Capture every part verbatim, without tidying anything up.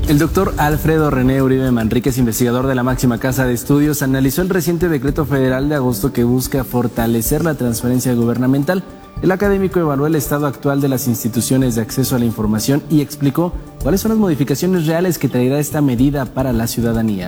El doctor Alfredo René Uribe Manríquez, investigador de la máxima casa de estudios, analizó el reciente decreto federal de agosto que busca fortalecer la transparencia gubernamental. El académico evaluó el estado actual de las instituciones de acceso a la información y explicó cuáles son las modificaciones reales que traerá esta medida para la ciudadanía.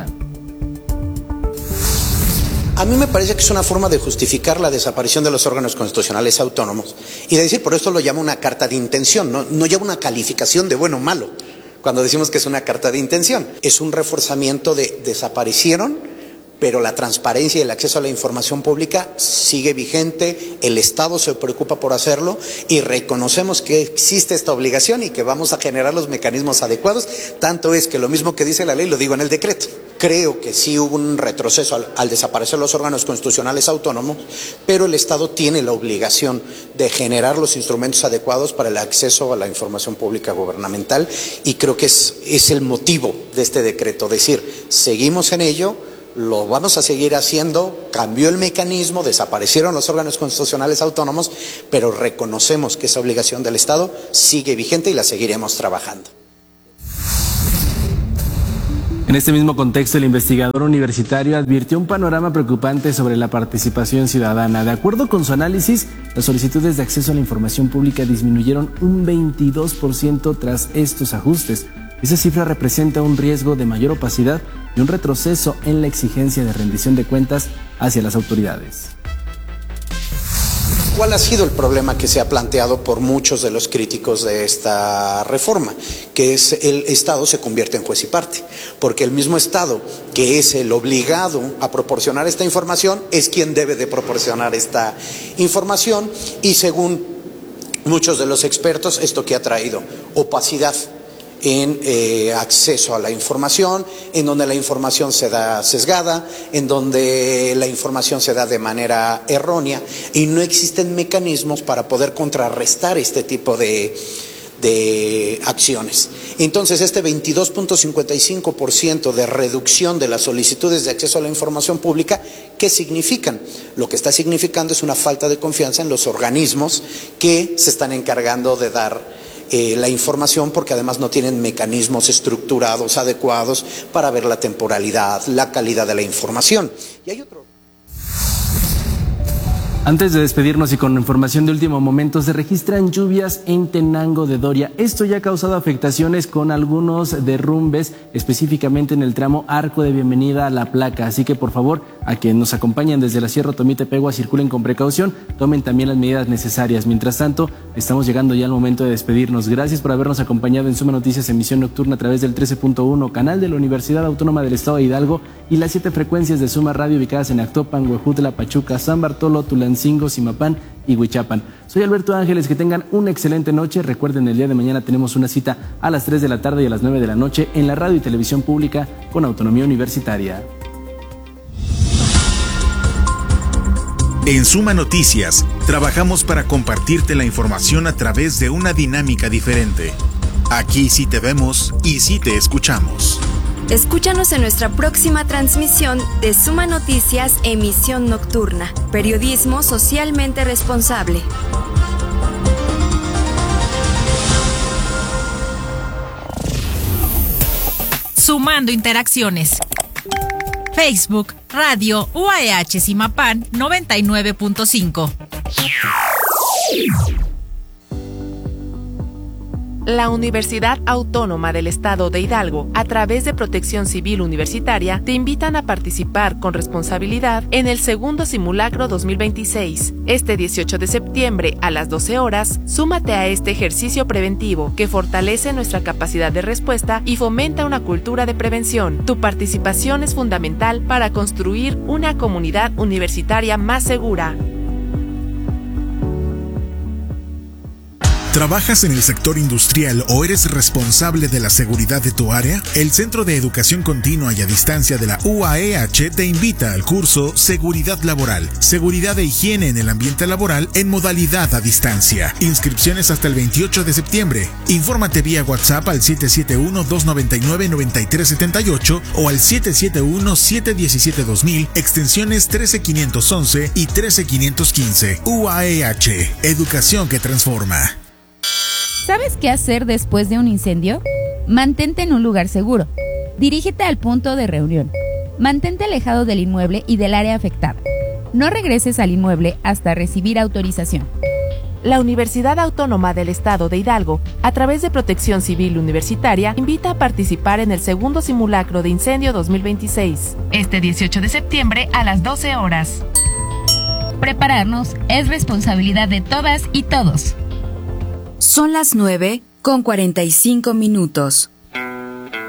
A mí me parece que es una forma de justificar la desaparición de los órganos constitucionales autónomos y de decir, por esto lo llama una carta de intención, no, no lleva una calificación de bueno o malo. Cuando decimos que es una carta de intención, es un reforzamiento de desaparecieron, pero la transparencia y el acceso a la información pública sigue vigente, el Estado se preocupa por hacerlo y reconocemos que existe esta obligación y que vamos a generar los mecanismos adecuados. Tanto es que lo mismo que dice la ley lo digo en el decreto. Creo que sí hubo un retroceso al, al desaparecer los órganos constitucionales autónomos, pero el Estado tiene la obligación de generar los instrumentos adecuados para el acceso a la información pública gubernamental y creo que es, es el motivo de este decreto, decir, seguimos en ello, lo vamos a seguir haciendo, cambió el mecanismo, desaparecieron los órganos constitucionales autónomos, pero reconocemos que esa obligación del Estado sigue vigente y la seguiremos trabajando. En este mismo contexto, el investigador universitario advirtió un panorama preocupante sobre la participación ciudadana. De acuerdo con su análisis, las solicitudes de acceso a la información pública disminuyeron un veintidós por ciento tras estos ajustes. Esa cifra representa un riesgo de mayor opacidad y un retroceso en la exigencia de rendición de cuentas hacia las autoridades. ¿Cuál ha sido el problema que se ha planteado por muchos de los críticos de esta reforma? Que es el Estado se convierte en juez y parte, porque el mismo Estado, que es el obligado a proporcionar esta información, es quien debe de proporcionar esta información y según muchos de los expertos, esto que ha traído opacidad en eh, acceso a la información, en donde la información se da sesgada, en donde la información se da de manera errónea y no existen mecanismos para poder contrarrestar este tipo de, de acciones. Entonces, este veintidós punto cincuenta y cinco por ciento de reducción de las solicitudes de acceso a la información pública, ¿qué significan? Lo que está significando es una falta de confianza en los organismos que se están encargando de dar Eh, la información porque además no tienen mecanismos estructurados adecuados para ver la temporalidad, la calidad de la información. Y hay otro. Antes de despedirnos y con información de último momento, se registran lluvias en Tenango de Doria. Esto ya ha causado afectaciones con algunos derrumbes, específicamente en el tramo Arco de Bienvenida a La Placa. Así que por favor, a quienes nos acompañan desde la Sierra Tomí-Tepegua, circulen con precaución, tomen también las medidas necesarias. Mientras tanto, estamos llegando ya al momento de despedirnos. Gracias por habernos acompañado en Suma Noticias, emisión nocturna a través del trece punto uno, canal de la Universidad Autónoma del Estado de Hidalgo y las siete frecuencias de Suma Radio ubicadas en Actopan, Huejutla, Pachuca, San Bartolo, Tulancingo, Zimapán y Huichapan. Soy Alberto Ángeles, que tengan una excelente noche. Recuerden, el día de mañana tenemos una cita a las tres de la tarde y a las nueve de la noche en la radio y televisión pública con autonomía universitaria. En Suma Noticias, trabajamos para compartirte la información a través de una dinámica diferente. Aquí sí te vemos y sí te escuchamos. Escúchanos en nuestra próxima transmisión de Suma Noticias, emisión nocturna. Periodismo socialmente responsable. Sumando interacciones. Facebook, Radio U A E H Zimapán noventa y nueve punto cinco. La Universidad Autónoma del Estado de Hidalgo, a través de Protección Civil Universitaria, te invitan a participar con responsabilidad en el segundo simulacro dos mil veintiséis. Este dieciocho de septiembre a las doce horas, súmate a este ejercicio preventivo que fortalece nuestra capacidad de respuesta y fomenta una cultura de prevención. Tu participación es fundamental para construir una comunidad universitaria más segura. ¿Trabajas en el sector industrial o eres responsable de la seguridad de tu área? El Centro de Educación Continua y a Distancia de la U A E H te invita al curso Seguridad Laboral, Seguridad e Higiene en el Ambiente Laboral en modalidad a distancia. Inscripciones hasta el veintiocho de septiembre. Infórmate vía WhatsApp al siete siete uno, dos nueve nueve, nueve tres siete ocho o al siete siete uno, siete uno siete, dos mil, extensiones trece quinientos once y trece quinientos quince. U A E H, educación que transforma. ¿Sabes qué hacer después de un incendio? Mantente en un lugar seguro. Dirígete al punto de reunión. Mantente alejado del inmueble y del área afectada. No regreses al inmueble hasta recibir autorización. La Universidad Autónoma del Estado de Hidalgo, a través de Protección Civil Universitaria, invita a participar en el segundo simulacro de incendio dos mil veintiséis, este dieciocho de septiembre a las doce horas. Prepararnos es responsabilidad de todas y todos. Son las nueve con cuarenta y cinco minutos.